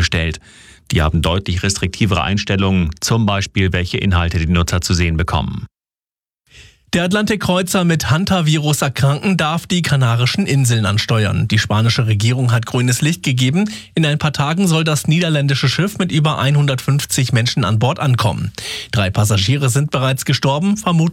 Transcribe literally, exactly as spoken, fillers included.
gestellt. Die haben deutlich restriktivere Einstellungen, zum Beispiel welche Inhalte die Nutzer zu sehen bekommen. Der Atlantikkreuzer mit Hantavirus erkranken darf die Kanarischen Inseln ansteuern. Die spanische Regierung hat grünes Licht gegeben. In ein paar Tagen soll das niederländische Schiff mit über hundertfünfzig Menschen an Bord ankommen. Drei Passagiere sind bereits gestorben, vermutlich